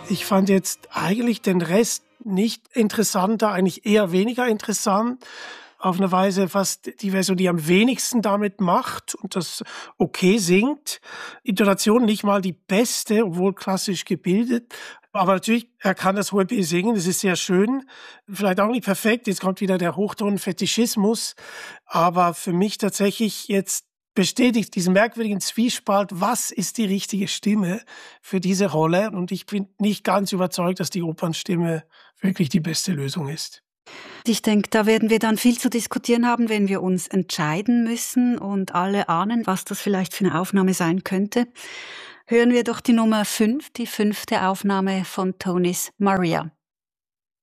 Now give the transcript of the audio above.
Ich fand jetzt eigentlich den Rest nicht interessanter, eigentlich eher weniger interessant. Auf eine Weise fast die Version, die am wenigsten damit macht und das okay singt. Intonation nicht mal die beste, obwohl klassisch gebildet. Aber natürlich, er kann das hohe B singen, das ist sehr schön. Vielleicht auch nicht perfekt, jetzt kommt wieder der Hochton-Fetischismus. Aber für mich tatsächlich jetzt bestätigt diesen merkwürdigen Zwiespalt, was ist die richtige Stimme für diese Rolle? Und ich bin nicht ganz überzeugt, dass die Opernstimme wirklich die beste Lösung ist. Ich denke, da werden wir dann viel zu diskutieren haben, wenn wir uns entscheiden müssen und alle ahnen, was das vielleicht für eine Aufnahme sein könnte. Hören wir doch die Nummer 5, die 5. Aufnahme von Tonis Maria.